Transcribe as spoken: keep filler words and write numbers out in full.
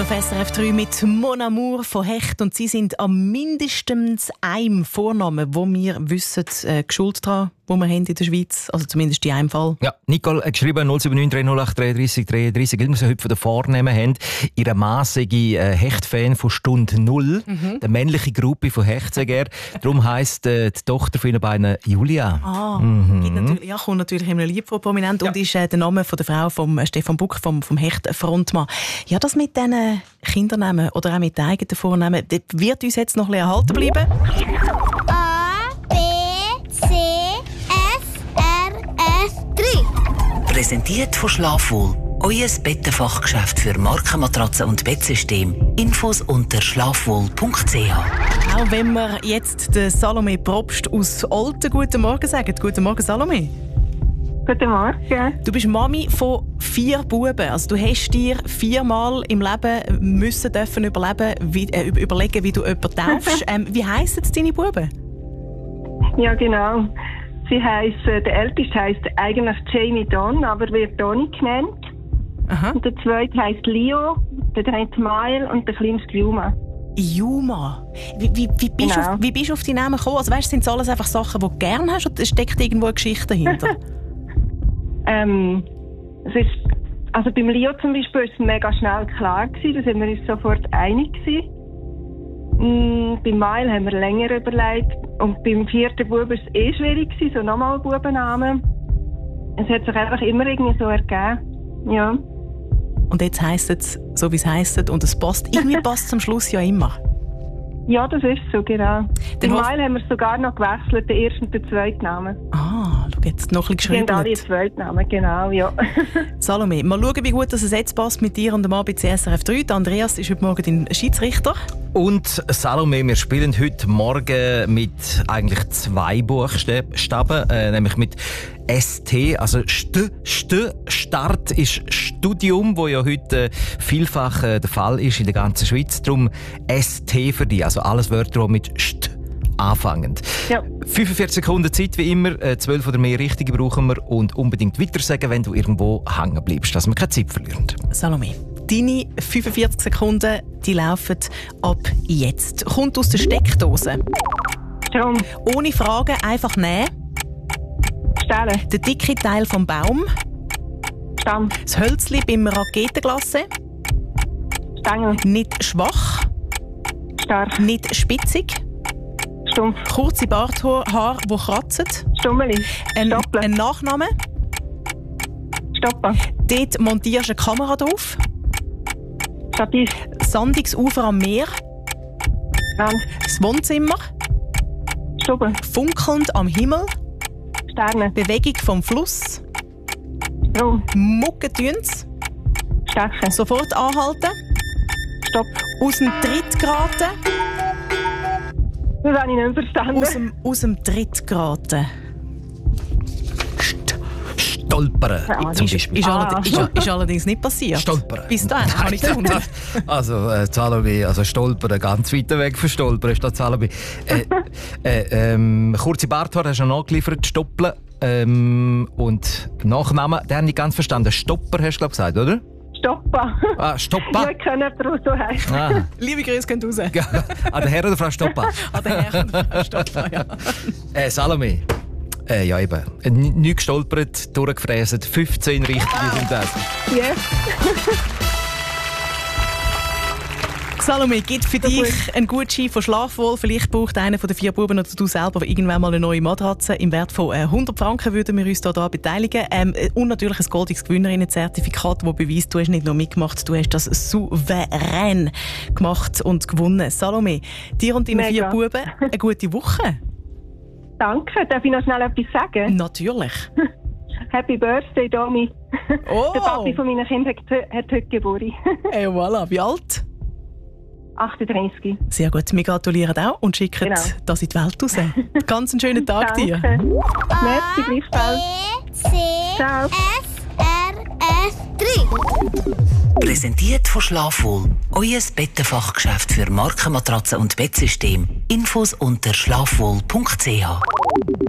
Auf S R F drei mit Mon Amour von Hecht. Und sie sind am mindestens einem Vornamen, wo wir wissen, äh, geschuld daran, wo wir haben in der Schweiz. Also zumindest in einem Fall. Ja, Nicole hat geschrieben null sieben neun drei null acht drei drei drei drei. Weil wir sie heute von den Vornamen haben. Ihre Mann sei äh, Hecht-Fan von Stunde Null. Mhm. Der männliche Gruppe von Hecht, sagt er. Darum heisst äh, die Tochter von ihnen beiden Julia. Ah, mhm. gibt natürlich, ja, kommt natürlich immer lieb vor prominent. Ja. Und ist äh, der Name von der Frau von Stefan Buck, vom, vom Hecht-Frontmann. Ja, das mit diesen Kindernamen oder auch mit den eigenen Vornamen, das wird uns jetzt noch ein bisschen erhalten bleiben. A, B, C, F, R, S, drei. Präsentiert von Schlafwohl. Euer Bettenfachgeschäft für Markenmatratzen und Bettsystem. Infos unter schlafwohl punkt c h. Auch wenn wir jetzt den Salome Probst aus Olten Guten Morgen sagen. Guten Morgen, Salome. Guten Morgen. Du bist Mami von vier Buben. Also du hast dir viermal im Leben müssen dürfen überleben, wie, äh, überlegen, wie du jemanden taufst. ähm, wie heissen deine Buben? Ja, genau. Sie heissen, der älteste heisst eigentlich Jamie Don, aber wird Donny genannt. Aha. Und der zweite heisst Leo, der dritte Mael und der kleinste Juma. Juma. Wie, wie, wie, bist Genau. auf, wie bist du auf die Namen gekommen? Also weißt, sind das alles einfach Sachen, die du gerne hast, oder steckt irgendwo eine Geschichte dahinter? ähm, es ist, also beim Leo zum Beispiel war es mega schnell klar gewesen, da sind wir uns sofort einig gewesen. Mm, beim Mael haben wir länger überlegt und beim vierten Bub war es eh schwierig gewesen, so nochmal Bubennamen. Es hat sich einfach immer irgendwie so ergeben. Ja. Und jetzt heisst es so, wie es heisst, und es passt. Irgendwie passt es am Schluss ja immer. Ja, das ist so, genau. Im hoff- Mail haben wir sogar noch gewechselt, den ersten und den zweiten Namen. Ah, schau jetzt noch ein Die bisschen haben alle den geschrieben. zweiten Namen, genau, ja. Salome, mal schauen, wie gut dass es jetzt passt mit dir und dem Mann bei C S R F drei. Der Andreas ist heute Morgen dein Schiedsrichter. Und Salome, wir spielen heute Morgen mit eigentlich zwei Buchstaben, äh, nämlich mit S T, also St, St, Start ist Studium, wo ja heute äh, vielfach äh, der Fall ist in der ganzen Schweiz. Darum S T für dich, also alles Wörter, die mit St anfangen. Ja. fünfundvierzig Sekunden Zeit wie immer, äh, zwölf oder mehr Richtige brauchen wir und unbedingt weiter sagen, wenn du irgendwo hängen bleibst, dass wir keine Zeit verlieren. Salome, deine fünfundvierzig Sekunden, die laufen ab jetzt. Kommt aus der Steckdose. Strom, Ohne Fragen, einfach nehmen. Stelle, Der dicke Teil vom Baum. Stamm, Das Hölzli beim Raketenglasse. Stängel, Nicht schwach, Stark, nicht spitzig. Stumpf, Kurze Barthaar, die kratzen. Stummeli, Ein, Stoppeln, ein Nachname. Stoppen, Dort montierst du eine Kamera drauf. Stativ, Sandiges Ufer am Meer. Rand, Das Wohnzimmer. Stube, Funkelnd am Himmel. Sterne, Bewegung vom Fluss. Strom, Mucke tun's. Stechen, Sofort anhalten. Stopp. Aus dem Tritt geraten. Das habe ich nicht verstanden. Aus dem, aus dem Tritt geraten. St Stolpern Ja, zum Ist, Beispiel. ist, Ah. allerdings, ist, ist allerdings nicht passiert. Stolpern. Bis dahin habe ich gefunden. Also, äh, Salome, also Stolpern, ganz weit weg von Stolpern ist das Salome. Äh, äh, ähm, kurze Barthaar hast du noch nachgeliefert, Stoppeln. Ähm, und Nachnamen, den habe ich nicht ganz verstanden. Stopper hast du, glaube ich, gesagt, oder? Stoppa. Ah, Stoppa. Ja, ich kenne jemanden, der so heisst. Ah. Liebe Grüße gehen raus. Ah, der Herr oder Frau Stoppa? An den Herren. Stopp, ja. Äh, Salome. Äh, ja, eben. Äh, n- Nicht gestolpert, durchgefräset. fünfzehn Richtige sind das. Yes. Salome, gibt für dich einen Gutschein von Schlafwohl. Vielleicht braucht einer von den vier Buben oder du selber irgendwann mal eine neue Matratze. Im Wert von äh, hundert Franken würden wir uns da beteiligen. Ähm, und natürlich ein goldiges Gewinnerinnen-Zertifikat, das beweist, du hast nicht nur mitgemacht, du hast das souverän gemacht und gewonnen. Salome, dir und deinen Mega. vier Buben eine gute Woche. Danke. Darf ich noch schnell etwas sagen? Natürlich. Happy Birthday, Domi. Oh. Der Papi von meinen Kindern hat, hat heute Geburtstag. Hey, voilà. Wie alt? achtunddreißig. Sehr gut. Wir gratulieren auch und schicken Genau. das in die Welt raus. Ganz einen schönen Tag dir. Danke. Merci, gleichfalls. B, C, Ciao. F, R, S, drei. Präsentiert von Schlafwohl. Euer Bettenfachgeschäft für Markenmatratzen und Bettsystem. Infos unter schlafwohl punkt c h.